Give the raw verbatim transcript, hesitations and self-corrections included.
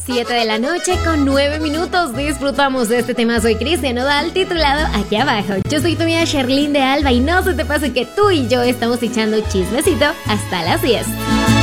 siete de la noche con nueve minutos. Disfrutamos de este tema. Soy Cristian Nodal, titulado Aquí Abajo. Yo soy tu amiga Sherlyn de Alba y no se te pase que tú y yo estamos echando chismecito hasta las diez.